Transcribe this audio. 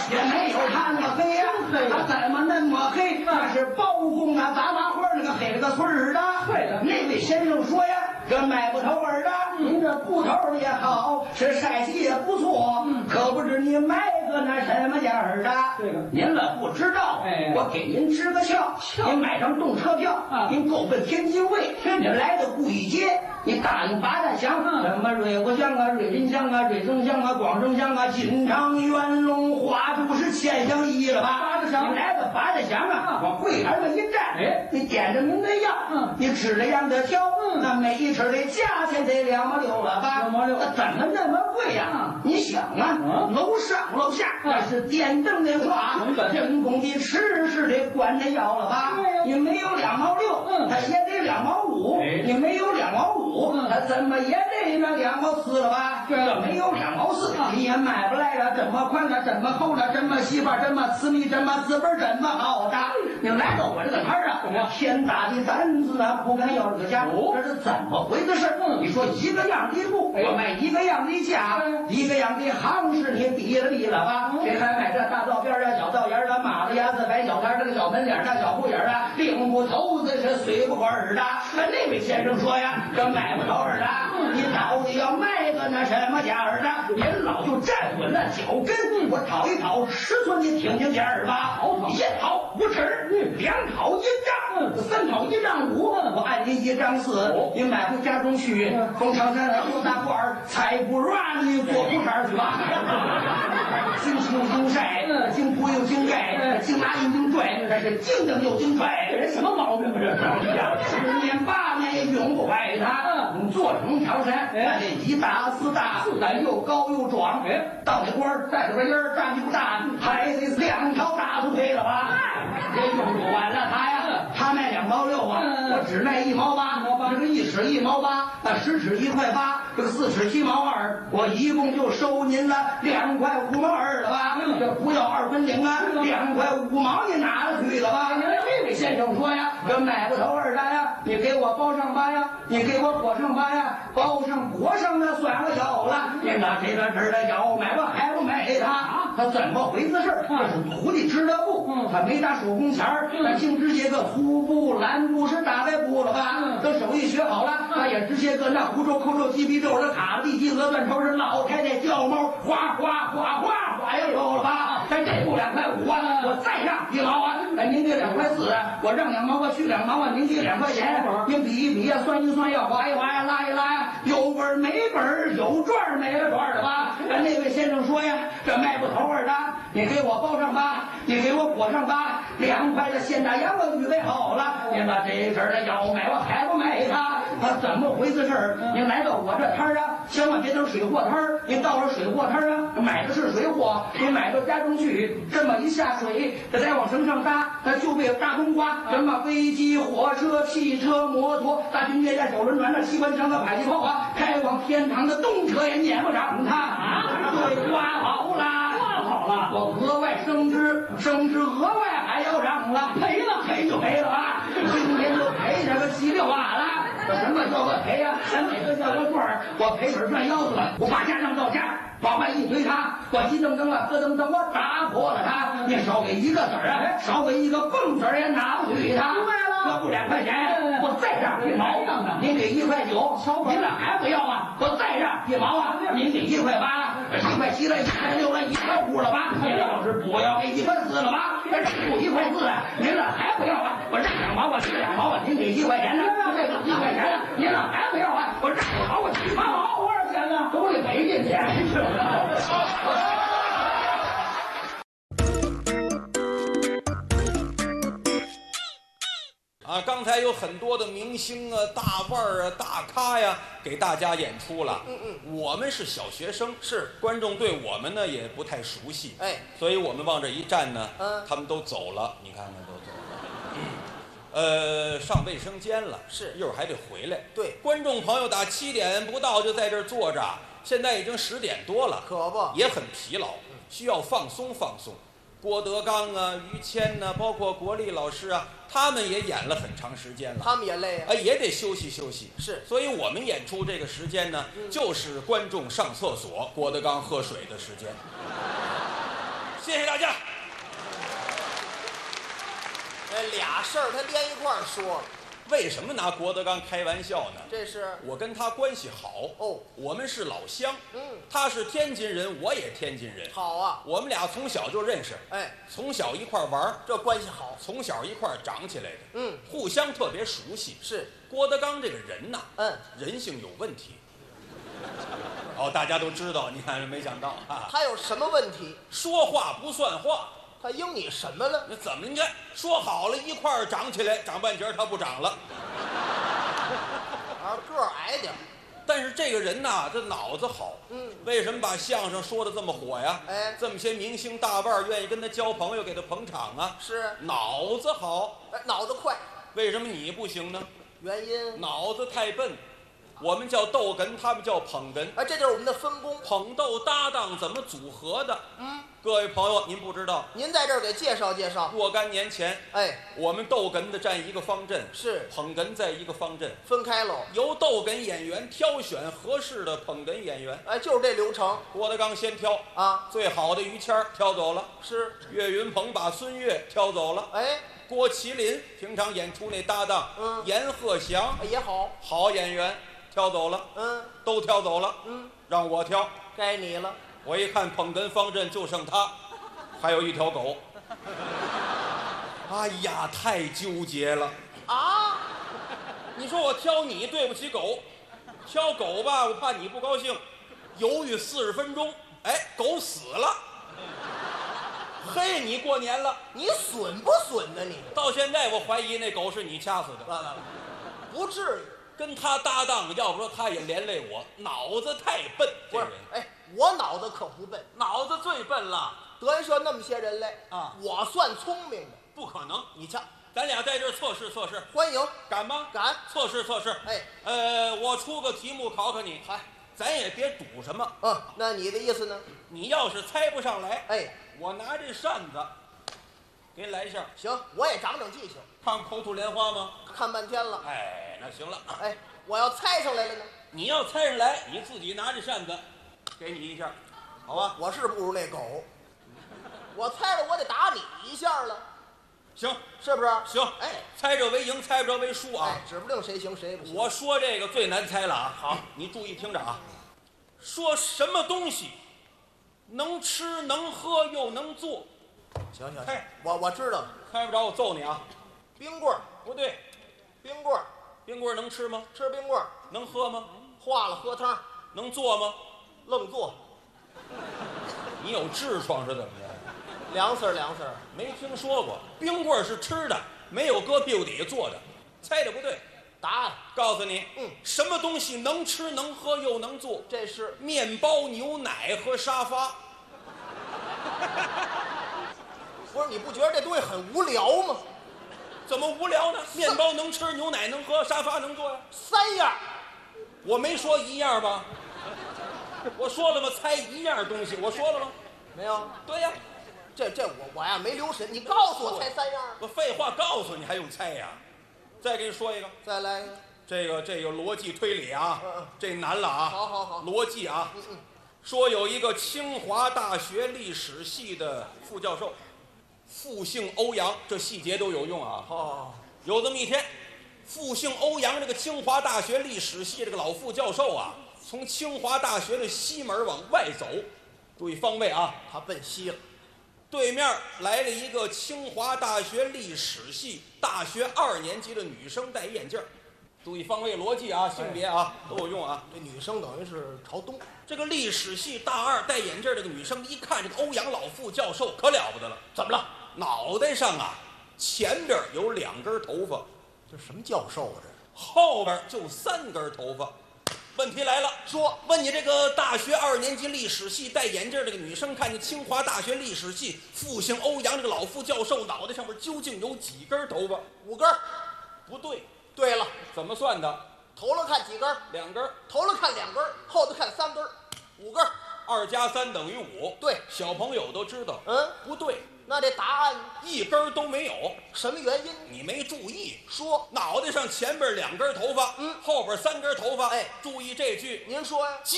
也没有他那么黑呀，他怎么那么黑？那是包公那杂麻花那个黑了个村儿的。 对了， 那位先生说呀，这买不头儿的，您这布头也好，是晒洗也不错，可不知你买个那什么样儿的。 这个您了不知道，我给您支个窍，您买张动车票，您够奔天津卫，您来到故意街，你答应八大乡，什么瑞国乡啊、瑞林乡啊、瑞增乡啊、广生乡啊、金昌、元龙、花都是千乡一了吧？ 八大乡， 你来到八大乡啊，往柜台上一站，你点着您的药，你指着样的挑，那每一尺的价钱得2毛6了吧？2毛6，怎么那么贵呀？你想啊，楼上楼下那是电灯的话，人工的吃是得管着要了吧？你没有2毛6，他也得2毛5，你没有2毛5，他怎么也得那2毛4了吧？这没有2毛4，你也买不来了，这么宽的，这么厚的，这么细吧，这么私密，这么资本，这么好的，你来到我这个摊儿啊，天大的胆子啊，不敢要这个价，这是怎么回的事？你说一个样的布，我卖一个样的价，一个样的行市，你比了吧？谁还买这大道边啊、小道沿啊、马子牙子、白小摊这个小门脸啊、小户眼啊，领不头子是随不过耳的。那位先生说呀，这买不着耳的，你到底要卖个那什么价儿的？您老就站稳了脚跟，我讨一讨尺寸，你听听价儿吧。1讨5尺，2讨1丈，3讨1丈5，我按您1丈4，您买回家中去，从长山来入大罐，才不软你做裤衩去吧。经清经晒，经铺又经盖，经拉又经拽，这是经蹬又经拽，这什么毛病啊？这10年8年也用不坏它。做成条山，那得1大4大，4大又高又壮。到那官带着个音儿，站起不大，还得2条大粗腿了吧？这用不完了他呀，他卖2毛6啊，我只卖1毛8，这个1尺1毛8，那10尺1块8，这个4尺7毛2，我一共就收您了2块5毛2了吧？这不要2分领啊，2块5毛你拿了去了吧？这位先生说呀，这买不头2的呀，你给我包上吧呀，你给我裹上吧呀，包上裹上那算我有了，你拿这个这儿的要买吧还不买他怎么回事？这是徒弟织的布，他没打手工钱儿，他净织些个粗布、蓝布是大白布了吧？等手艺学好了，他也织些个那胡皱、扣皱、鸡皮皱的卡地鸡鹅断头是老太太叫猫，哗哗哗哗哗要有了吧？这布2块5啊，我再让1毛啊，您给2块4，我让2毛啊，去2毛啊，您给2块钱，您比一比呀，算一算呀，划一划呀，拉一拉呀，有本没本，有赚没赚的吧？那位先生说呀，这卖不头的，你给我包上吧，你给我裹上吧，2块的现大洋我预备好了，您把这事儿的要买我还不买他怎么回事？您来到我这摊儿啊，千万别等水货摊儿，您到了水货摊儿啊，买的是水货，您买到家中去，这么一下水，这再往绳上搭，就被大冬瓜，什么飞机、火车、汽车、摩托、大军舰呀、小轮船的机关枪的迫击炮啊，开往天堂的动车也撵不上它对，刮好了，我额外升职额外还要让了，赔就赔了吧，今天就赔这个7、6瓦了。什么叫个赔呀？哪个叫个赚？我赔本赚腰子了，我把家让到家，往外一推他，我一蹬蹬啊，咯噔噔，我打破了他。你少给1个子儿啊，少给1个蹦子儿也拿不去他。这不2块钱，我再让1毛，您给1块9，您俩还不要啊？我再让1毛啊，您给1块8，1块7了，1块6了，1块5了吧？您要是不要给1块4了吧？这不1块4，您俩还不要啊？我让2毛啊，2毛啊，您给1块钱呢？这个1块钱，您俩还不要啊？我让2毛啊，7毛，多少钱呢？都得赔进去。 刚才有很多的明星啊、大腕儿啊、大咖呀，给大家演出了。我们是小学生， 是观众对我们呢也不太熟悉，所以我们往这一站呢，他们都走了，你看看都走了。上卫生间了， 是一会儿还得回来。 对， 观众朋友打7点不到就在这儿坐着，现在已经10点多了， 可不也很疲劳，需要放松放松。郭德纲啊、于谦呐，包括国立老师啊，他们也演了很长时间了， 他们也累啊， 也得休息休息。 是， 所以我们演出这个时间呢，就是观众上厕所、郭德纲喝水的时间。 谢谢大家。 这俩事儿他连一块儿说了， 为什么拿郭德纲开玩笑呢？ 这是我跟他关系好哦， 我们是老乡。 他是天津人，我也天津人。 好啊， 我们俩从小就认识， 哎， 从小一块玩， 这关系好， 从小一块长起来的， 互相特别熟悉。 是郭德纲这个人呐，人性有问题。哦，大家都知道，你看没想到啊， 他有什么问题？ 说话不算话。 他应你什么了？ 那怎么？你看说好了一块儿长起来，长半截他不长了， 个儿矮点。 但是这个人呐，这脑子好。为什么把相声说的这么火呀？ 哎， 这么些明星大腕愿意跟他交朋友，给他捧场啊。 是脑子好， 脑子快。 为什么你不行呢？ 原因脑子太笨。我们叫逗哏，他们叫捧哏。 这就是我们的分工。 捧逗搭档怎么组合的？各位朋友，您不知道， 您在这儿给介绍介绍。 若干年前，我们逗哏的站一个方阵， 是捧哏在一个方阵， 分开喽。 由逗哏演员挑选合适的捧哏演员。 就是这流程。 郭德纲先挑啊，最好的于谦儿挑走了， 是岳云鹏把孙越挑走了。郭麒麟平常演出那搭档，阎鹤祥也好， 好演员。挑走了，都挑走了，让我挑， 该你了。 我一看捧哏方阵就剩他，还有一条狗。哎呀，太纠结了啊！ 你说我挑你对不起狗，挑狗吧，我怕你不高兴，犹豫40分钟，狗死了。嘿，你过年了， 你损不损呢？你到现在我怀疑那狗是你掐死的。 不至于。 跟他搭档，要不说他也连累我，脑子太笨。这人， 我脑子可不笨， 脑子最笨了。 德云社那么些人来啊，我算聪明的， 不可能。 你瞧， 咱俩在这儿测试测试， 欢迎， 敢吗？ 敢， 测试测试。我出个题目考考你，咱也别赌什么。 那你的意思呢？ 你要是猜不上来，我拿这扇子给你来一下。 行，我也长长记性。 看口吐莲花吗？ 看半天了。 那行了。 我要猜上来了呢？ 你要猜上来，你自己拿着扇子，给你一下，好吧？ 我是不如那狗，我猜了我得打你一下了。 行， 是不是？ 行。猜着为赢，猜不着为输啊。 指不定谁行谁不行。 我说这个最难猜了啊。好，你注意听着啊。说什么东西能吃能喝又能做？ 行，我知道了。 猜不着我揍你啊！ 冰棍儿不对， 冰棍儿。 冰棍儿能吃吗？ 吃冰棍儿。 能喝吗？ 化了喝汤。 能做吗？ 愣做。 你有痔疮是怎么着？ 凉丝儿， 没听说过。冰棍儿是吃的，没有搁屁股底下做的。猜的不对。 答案告诉你，什么东西能吃能喝又能做？ 这是面包、牛奶和沙发。 不是，你不觉得这东西很无聊吗？ 怎么无聊呢？面包能吃，牛奶能喝，沙发能坐呀 ，3样。 我没说一样吧？我说了吗？猜一样东西，我说了吗？ 没有。 对呀， 这我呀没留神，你告诉我猜3样。 我废话告诉你还用猜呀？再给你说一个， 再来一个。 这个逻辑推理啊，这难了啊。 好。 逻辑啊，说有一个清华大学历史系的副教授。复姓欧阳，这细节都有用啊！有这么一天，复姓欧阳这个清华大学历史系这个老副教授啊，从清华大学的西门往外走，注意方位啊， 他奔西了。 对面来了一个清华大学历史系大学2年级的女生，戴眼镜。注意方位逻辑啊，性别啊都有用啊。 这女生等于是朝东。 这个历史系大2戴眼镜这个女生一看这个欧阳老副教授可了不得了，怎么了？脑袋上啊，前边有2根头发， 这什么教授啊？这后边就3根头发。问题来了，问你这个大学2年级历史系戴眼镜这个女生，看见清华大学历史系复姓欧阳这个老副教授脑袋上面究竟有几根头发 ？5根。 不对。 对了， 怎么算的？ 头了看几根 ？2根。 头了看2根，后头看3根，5根。 2加3等于5。 对， 小朋友都知道。不对。 那这答案 1根都没有， 什么原因？ 你没注意。 说脑袋上前边2根头发，后边3根头发。注意这句， 您说呀。